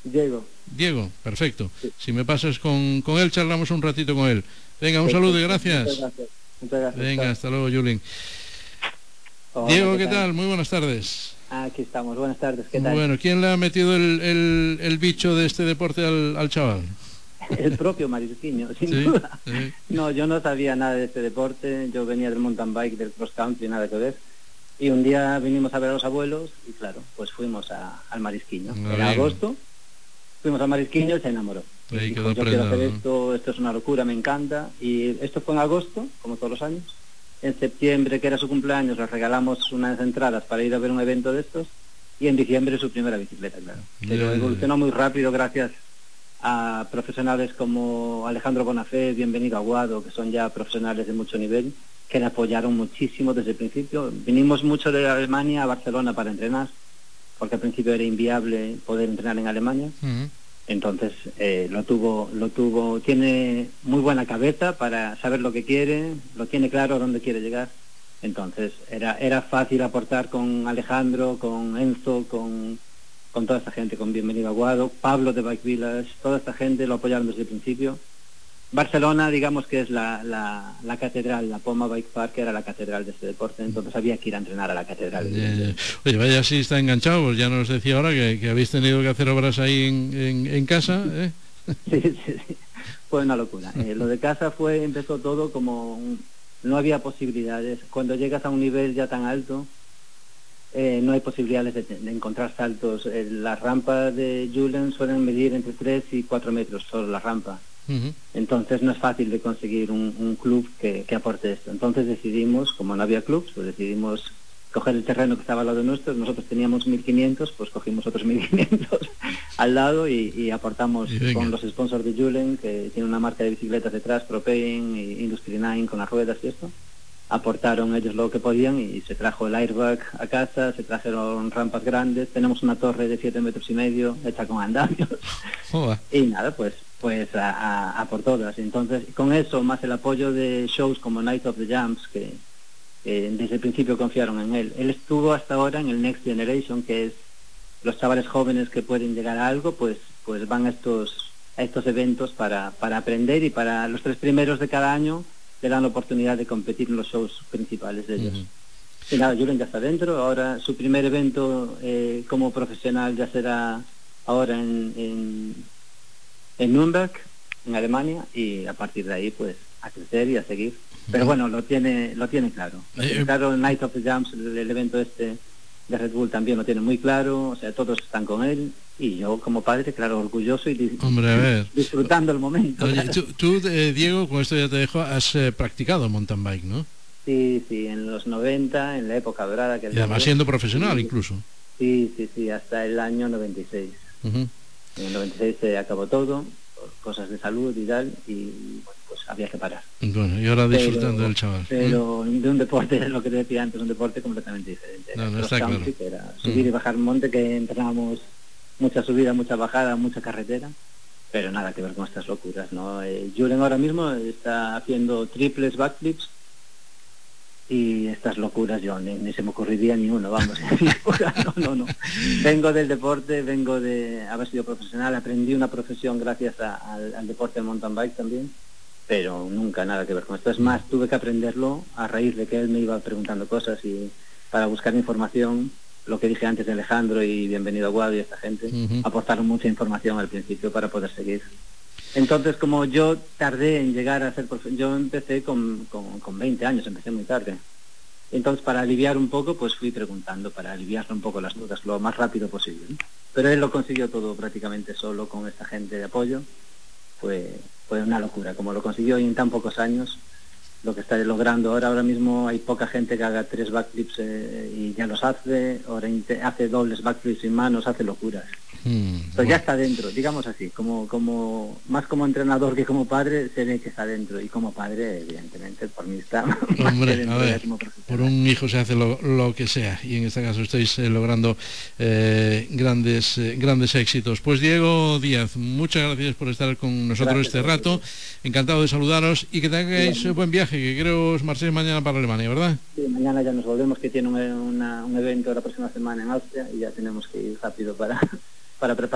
Diego. Diego, perfecto. Sí. Si me pasas con él, charlamos un ratito con él. Venga, un saludo y gracias. Muchas gracias. Venga, Chao. hasta luego, Julien. Hola, Diego, ¿qué tal? Muy buenas tardes. Aquí estamos, buenas tardes, ¿qué tal? Bueno, ¿quién le ha metido el bicho de este deporte al chaval? El propio Marisquiño, sin ¿Sí? duda. Sí. No, yo no sabía nada de este deporte, yo venía del mountain bike, del cross country, nada que ver. Y un día vinimos a ver a los abuelos y claro, pues fuimos al Marisquiño. Era agosto, fuimos al Marisquiño y se enamoró. Ahí Dijo, quedó yo quiero hacer prendado, esto es una locura, me encanta. Y esto fue en agosto, como todos los años. En septiembre, que era su cumpleaños, le regalamos unas entradas para ir a ver un evento de estos. Y en diciembre su primera bicicleta, claro. Pero evolucionó muy rápido gracias a profesionales como Alejandro Bonafé, Bienvenido a Guado, que son ya profesionales de mucho nivel, que le apoyaron muchísimo desde el principio. Vinimos mucho de Alemania a Barcelona para entrenar, porque al principio era inviable poder entrenar en Alemania. Entonces lo tuvo, tiene muy buena cabeza para saber lo que quiere, lo tiene claro a dónde quiere llegar. Entonces era fácil aportar con Alejandro, con Enzo, con toda esta gente, con Bienvenido a Guado, Pablo de Bike Village, toda esta gente lo apoyaron desde el principio. Barcelona, digamos que es la catedral, la Poma Bike Park era la catedral de este deporte, entonces había que ir a entrenar a la catedral. Oye, vaya, si está enganchado, pues ya nos decía ahora que habéis tenido que hacer obras ahí en casa, ¿eh? Sí, fue una locura. Lo de casa empezó todo como no había posibilidades. Cuando llegas a un nivel ya tan alto, no hay posibilidades de encontrar saltos. Las rampas de Julien suelen medir entre 3 y 4 metros solo la rampa. Entonces no es fácil de conseguir un club que aporte esto. Entonces decidimos, como no había clubs, pues decidimos coger el terreno que estaba al lado nuestro. Nosotros teníamos 1.500, pues cogimos otros 1.500 al lado y aportamos con los sponsors de Julien, que tiene una marca de bicicletas detrás, Propain y Industry 9 con las ruedas y esto. Aportaron ellos lo que podían y se trajo el airbag a casa, se trajeron rampas grandes, tenemos una torre de 7,5 metros hecha con andamios. Y nada, pues a por todas. Entonces, con eso, más el apoyo de shows como Night of the Jumps, que desde el principio confiaron en él. Él estuvo hasta ahora en el Next Generation, que es los chavales jóvenes que pueden llegar a algo, pues van a estos eventos para aprender, y para los 3 primeros de cada año le dan la oportunidad de competir en los shows principales de ellos. Y nada, Julien ya está dentro. Ahora su primer evento como profesional ya será ahora en Nürnberg, en Alemania, y a partir de ahí pues a crecer y a seguir. Pero bueno, lo tiene claro. Claro, el Night of the Jumps, el evento este de Red Bull también lo tiene muy claro, o sea, todos están con él, y yo como padre, claro, orgulloso y Hombre, a ver, disfrutando el momento. Oye, claro. tú Diego, con esto ya te dejo, has practicado mountain bike, ¿no? Sí, en los 90, en la época dorada. Que y además siendo profesional incluso. Sí, hasta el año 96. En el 96 se acabó todo, por cosas de salud y tal, y bueno, pues había que parar. Bueno, y ahora disfrutando del chaval. Pero de un deporte, lo que te decía antes, un deporte completamente diferente. No está claro. Que era subir y bajar monte, que entrenábamos mucha subida, mucha bajada, mucha carretera, pero nada que ver con estas locuras, ¿no? Julien ahora mismo está haciendo triples backflips, y estas locuras yo ni se me ocurriría ni uno, vamos. No. Vengo del deporte, vengo de haber sido profesional, aprendí una profesión gracias al deporte del mountain bike también, pero nunca nada que ver con esto. Es más, tuve que aprenderlo a raíz de que él me iba preguntando cosas, y para buscar información, lo que dije antes de Alejandro y Bienvenido a Guado y esta gente, aportaron mucha información al principio para poder seguir. Entonces, como yo tardé en llegar a ser yo empecé con 20 años, empecé muy tarde. Entonces, para aliviar un poco, pues fui preguntando, para aliviarle un poco las dudas lo más rápido posible, ¿no? Pero él lo consiguió todo prácticamente solo con esta gente de apoyo. Fue una locura, como lo consiguió, y en tan pocos años, lo que está logrando ahora mismo, hay poca gente que haga 3 backflips y ya los hace, ahora hace dobles backflips sin manos, hace locuras. Pues ya está dentro, digamos así, más como entrenador que como padre, se ve que está dentro, y como padre, evidentemente, por mí está. Hombre, a ver, por un hijo se hace lo que sea, y en este caso estáis logrando grandes éxitos. Pues Diego Díaz, muchas gracias por estar con nosotros este rato, encantado de saludaros, y que tengáis buen viaje, que creo os marchéis mañana para Alemania, ¿verdad? Sí, mañana ya nos volvemos, que tiene un evento la próxima semana en Austria, y ya tenemos que ir rápido para preparar